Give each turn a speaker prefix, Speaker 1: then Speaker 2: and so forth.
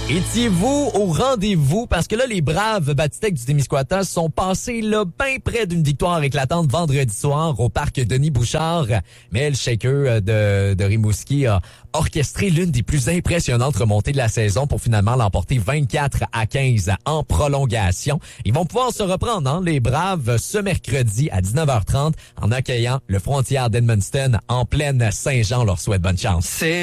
Speaker 1: Étiez-vous au rendez-vous? Parce que là, les braves Batistec du Témiscouata sont passés là bien près d'une victoire éclatante vendredi soir au parc Denis-Bouchard. Mais le shaker de Rimouski a orchestré l'une des plus impressionnantes remontées de la saison pour finalement l'emporter 24-15 en prolongation. Ils vont pouvoir se reprendre, hein, les braves, ce mercredi à 19h30 en accueillant le Frontière d'Edmundston en pleine Saint-Jean. On leur souhaite bonne chance.